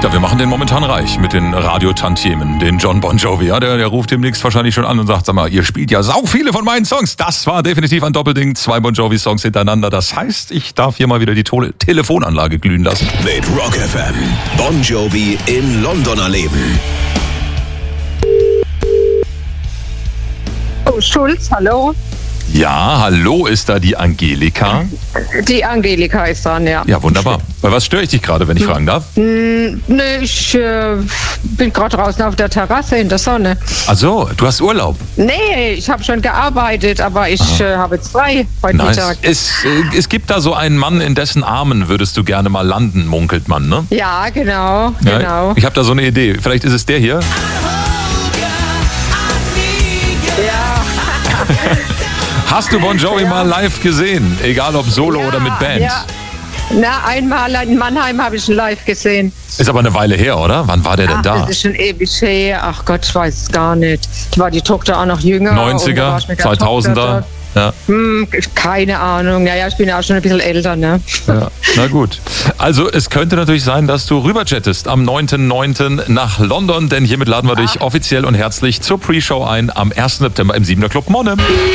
Ja, wir machen den momentan reich mit den Radiotantiemen, den John Bon Jovi. Ja, der ruft demnächst wahrscheinlich schon an und sagt, sag mal, ihr spielt ja sau viele von meinen Songs. Das war definitiv ein Doppelding, 2 Bon Jovi-Songs hintereinander. Das heißt, ich darf hier mal wieder die Telefonanlage glühen lassen. Mit Rock FM, Bon Jovi in London erleben. Oh, Schulz, hallo? Ja, hallo, ist da die Angelika? Die Angelika ist dran, ja. Ja, wunderbar. Bei was störe ich dich gerade, wenn ich fragen darf? Nee, ich bin gerade draußen auf der Terrasse in der Sonne. Ach so, du hast Urlaub. Nee, ich habe schon gearbeitet, aber ich habe jetzt frei heute Mittag. Es gibt da so einen Mann, in dessen Armen würdest du gerne mal landen, munkelt man, ne? Ja, genau. Ja, ich habe da so eine Idee. Vielleicht ist es der hier? Ja. Hast du Bon Jovi mal live gesehen? Egal ob solo oder mit Band. Ja. Na, einmal in Mannheim habe ich ihn live gesehen. Ist aber eine Weile her, oder? Wann war der denn da? Das ist schon ewig her. Ach Gott, ich weiß es gar nicht. Da war die Tochter auch noch jünger. 90er, 2000er? Ja. Keine Ahnung. Ja, ich bin ja auch schon ein bisschen älter, ne? Ja, na gut. Also es könnte natürlich sein, dass du rüberchattest am 9.9. nach London, denn hiermit laden wir dich offiziell und herzlich zur Pre-Show ein am 1. September im 7er Club Monne.